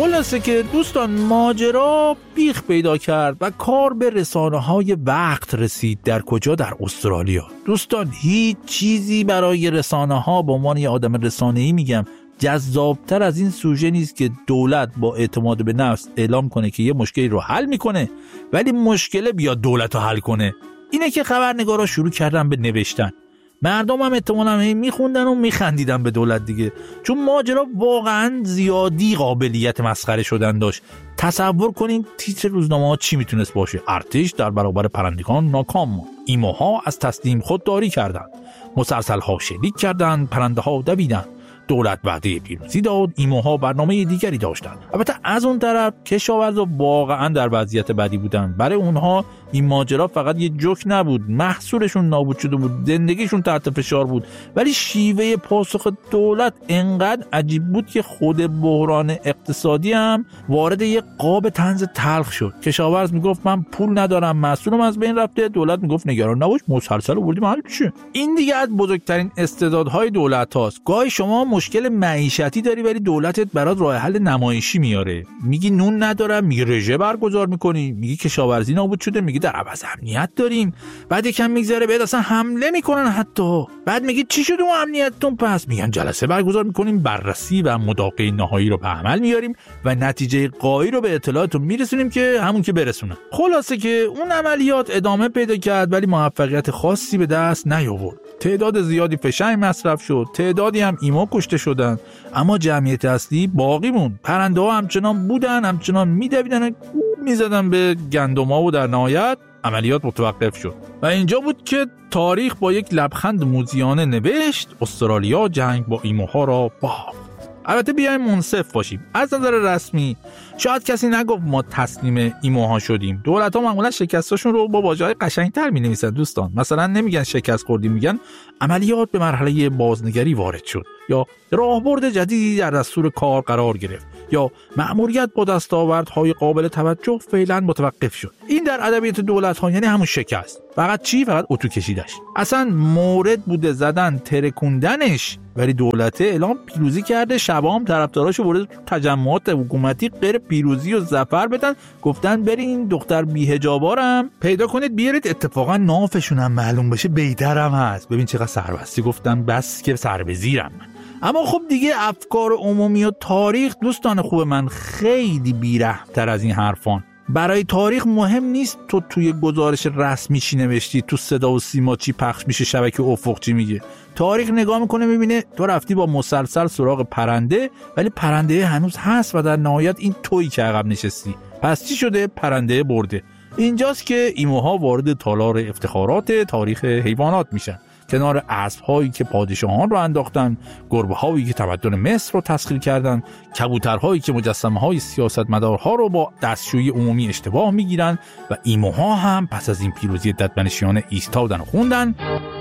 خلاصه که دوستان ماجرا بیخ پیدا کرد و کار به رسانه‌های وقت رسید. در کجا؟ در استرالیا. دوستان هیچ چیزی برای رسانه‌ها به عنوان یه آدم رسانه‌ای میگم جذابتر از این سوژه نیست که دولت با اعتماد به نفس اعلام کنه که یه مشکلی رو حل میکنه ولی مشکل بیاد دولت رو حل کنه. اینه که خبرنگارا شروع کردن به نوشتن. مردم هم احتمالاً میخوندن و میخندیدن به دولت دیگه، چون ماجرا واقعاً زیادی قابلیت مسخره شدن داشت. تصور کنین تیتر روزنامه ها چی میتونست باشه؟ ارتش در برابر پرندگان ناکام، ایموها از تسلیم خودداری کردند، مسلسل ها شلیک کردند، پرنده ها دویدند، دولت وعده پیروزی داد، ایموها برنامه دیگری داشتند. البته از اون طرف کشاورزا واقعا در وضعیت بدی بودن. برای اونها این ماجرا فقط یه جوک نبود، محصولشون نابود شده بود، زندگیشون تحت فشار بود. ولی شیوه پاسخ دولت انقدر عجیب بود که خود بحران اقتصادی هم وارد یه قاب طنز تلخ شد. کشاورز میگفت من پول ندارم، محصولم از بین رفته. دولت میگفت نگران نباش، مسلسل آوردیم حل میشه. این دیگه از بزرگترین استعدادهای دولت هاست. گاهی شما مشکل معیشتی داری ولی دولتت برات راه حل نمایشی میاره. میگی نون ندارم، میگی رژه برگزار میکنی، میگی کشاورزی نابود شده، میگی در عوض امنیت داریم. بعد یکم میگذره بهت اصلا حمله میکنن حتی. بعد میگی چی شده اون امنیتتون؟ پس میگن جلسه برگزار میکنیم، بررسی و مداقه نهایی رو به عمل میاریم و نتیجه قایی رو به اطلاعاتون میرسونیم که همون که برسونن. خلاصه که اون عملیات ادامه پیدا کرد ولی موفقیت خاصی به دست نیاورد. تعداد زیادی فشنگ مصرف شد، تعدادی هم ایما کشته شدن، اما جمعیت اصلی باقی موند. پرنده ها همچنان بودن، همچنان میدویدن، میزدن به گندم‌ها و در نهایت عملیات متوقف شد. و اینجا بود که تاریخ با یک لبخند موذیانه نوشت استرالیا جنگ با ایموها را باخت. البته بیایم منصف باشیم، از نظر رسمی شاید کسی نگفت ما تسلیم ایموها شدیم. دولت‌ها معمولا شکستاشون رو با واژه‌های قشنگ‌تر می‌نویسن دوستان. مثلا نمیگن شکست خوردیم، میگن عملیات به مرحله بازنگری وارد شد، یا راهبرد جدیدی در دستور کار قرار گرفت، یا مأموریت با دستاوردهای قابل توجه فعلا متوقف شد. این در ادبیات دولت‌ها یعنی همون شکست. فقط چی؟ فقط اتو کشیدش. اصلا مورد بوده زدن ترکوندنش، ولی دولت اعلام پیروزی کرده. شبام طرفداراشو برده تو تجمعات حکومتی غیر پیروزی و ظفر بدن، گفتن برین دختر بی‌حجابارم پیدا کنید بیارید. اتفاقا نافشون هم معلوم بشه بیدرم هست. ببین چقدر سربستی گفتن، بس که سر به زیرم. اما خب دیگه افکار عمومی و تاریخ دوستان خوب من خیلی بی‌رحم‌تر از این حرفان. برای تاریخ مهم نیست تو توی گزارش رسمی چی نوشتی، تو صدا و سیما چی پخش میشه، شبکه افق چی میگه. تاریخ نگاه میکنه میبینه تو رفتی با مسلسل سراغ پرنده ولی پرنده هنوز هست و در نهایت این تویی که عقب نشستی. پس چی شده؟ پرنده برده. اینجاست که ایموها وارد تالار افتخارات تاریخ حیوانات میشن، کنار اسب‌هایی که پادشاهان رو انداختن، گربه‌هایی که تمدن مصر رو تسخیر کردن، کبوترهایی که مجسمه‌های سیاستمدارها رو با دستشویی عمومی اشتباه میگیرن و ایموها هم پس از این پیروزی ددمنشیانه ایستادن و خوندن